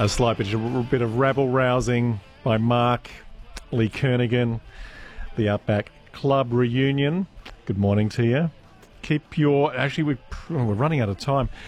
A slight bit of rabble-rousing by Mark Lee Kernaghan, the Outback Club reunion. Good morning to you. Keep your... Actually, we're running out of time.